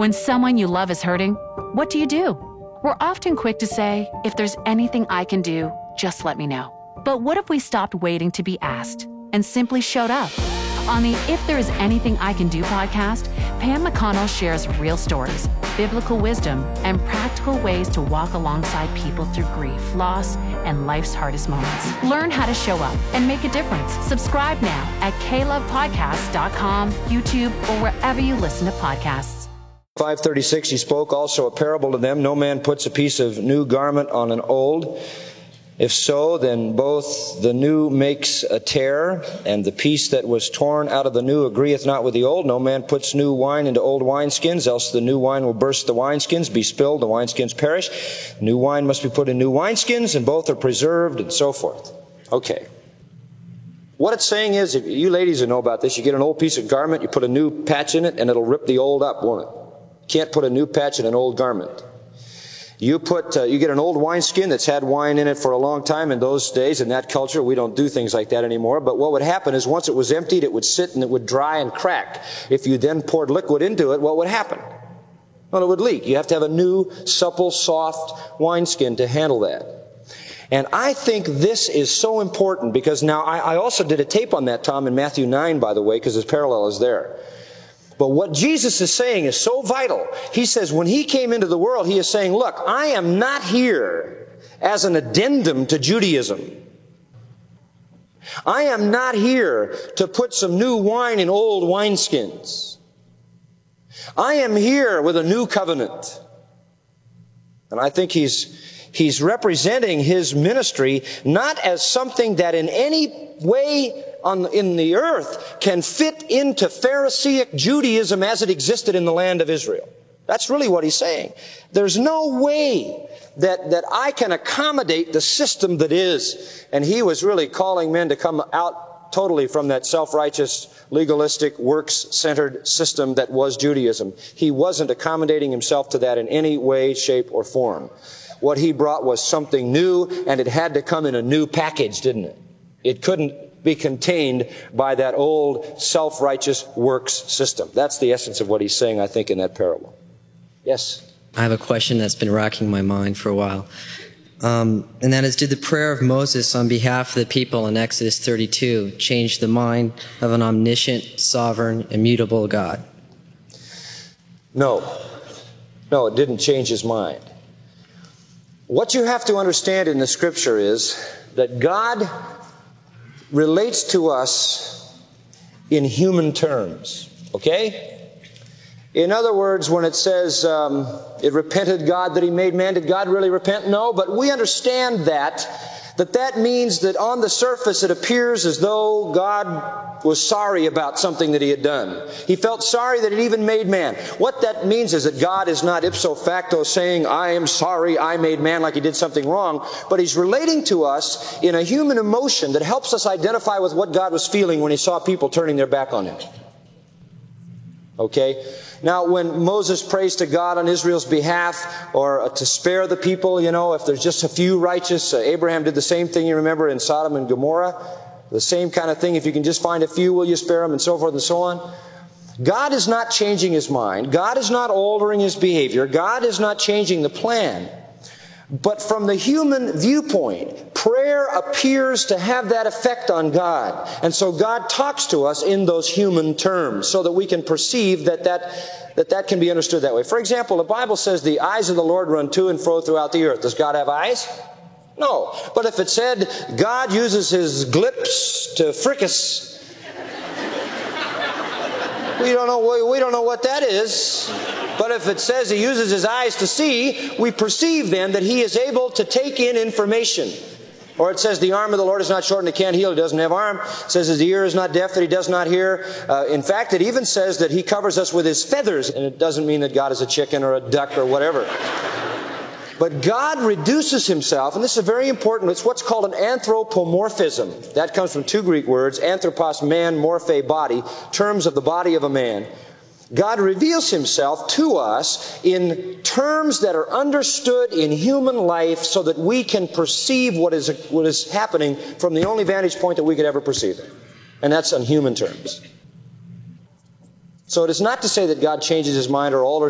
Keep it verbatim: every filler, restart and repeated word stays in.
When someone you love is hurting, what do you do? We're often quick to say, if there's anything I can do, just let me know. But what if we stopped waiting to be asked and simply showed up? On the If There Is Anything I Can Do podcast, Pam McConnell shares real stories, biblical wisdom, and practical ways to walk alongside people through grief, loss, and life's hardest moments. Learn how to show up and make a difference. Subscribe now at k love podcast dot com, YouTube, or wherever you listen to podcasts. five thirty-six, he spoke also a parable to them. No man puts a piece of new garment on an old. If so, then both the new makes a tear, and the piece that was torn out of the new agreeth not with the old. No man puts new wine into old wineskins, else the new wine will burst the wineskins, be spilled, the wineskins perish. New wine must be put in new wineskins, and both are preserved, and so forth. Okay. What it's saying is, if you ladies who know about this, you get an old piece of garment, you put a new patch in it, and it'll rip the old up, won't it? You can't put a new patch in an old garment. You put, uh, you get an old wineskin that's had wine in it for a long time. In those days, in that culture, we don't do things like that anymore. But what would happen is once it was emptied, it would sit and it would dry and crack. If you then poured liquid into it, what would happen? Well, it would leak. You have to have a new, supple, soft wineskin to handle that. And I think this is so important because now I, I also did a tape on that, Tom, in Matthew nine, by the way, because his parallel is there. But what Jesus is saying is so vital. He says when he came into the world, he is saying, look, I am not here as an addendum to Judaism. I am not here to put some new wine in old wineskins. I am here with a new covenant. And I think he's He's representing his ministry not as something that in any way on, in the earth can fit into Pharisaic Judaism as it existed in the land of Israel. That's really what he's saying. There's no way that, that I can accommodate the system that is. And he was really calling men to come out totally from that self-righteous, legalistic, works-centered system that was Judaism. He wasn't accommodating himself to that in any way, shape, or form. What he brought was something new, and it had to come in a new package, didn't it? It couldn't be contained by that old self-righteous works system. That's the essence of what he's saying, I think, in that parable. Yes? I have a question that's been racking my mind for a while. Um, and that is, did the prayer of Moses on behalf of the people in Exodus thirty-two change the mind of an omniscient, sovereign, immutable God? No. No, it didn't change his mind. What you have to understand in the Scripture is that God relates to us in human terms, okay? In other words, when it says, um, it repented God that he made man, did God really repent? No, but we understand that, that that means that on the surface it appears as though God was sorry about something that he had done. He felt sorry that he even made man. What that means is that God is not ipso facto saying, I am sorry I made man like he did something wrong, but he's relating to us in a human emotion that helps us identify with what God was feeling when he saw people turning their back on him. Okay? Now, when Moses prays to God on Israel's behalf, or uh, to spare the people, you know, if there's just a few righteous, uh, Abraham did the same thing, you remember, in Sodom and Gomorrah. The same kind of thing. If you can just find a few, will you spare them, and so forth and so on. God is not changing his mind. God is not altering his behavior. God is not changing the plan. But from the human viewpoint, prayer appears to have that effect on God. And so God talks to us in those human terms so that we can perceive that that, that, that can be understood that way. For example, the Bible says the eyes of the Lord run to and fro throughout the earth. Does God have eyes? No. But if it said God uses his glips to fricas, we don't know, we don't know what that is. But if it says he uses his eyes to see, we perceive then that he is able to take in information. Or it says the arm of the Lord is not short and it can't heal, he doesn't have arm. It says his ear is not deaf that he does not hear. Uh, in fact, it even says that he covers us with his feathers. And it doesn't mean that God is a chicken or a duck or whatever. But God reduces himself, and this is very important, it's what's called an anthropomorphism. That comes from two Greek words, anthropos, man, morphe, body, terms of the body of a man. God reveals himself to us in terms that are understood in human life so that we can perceive what is, what is happening from the only vantage point that we could ever perceive it. And that's on human terms. So it is not to say that God changes his mind or alters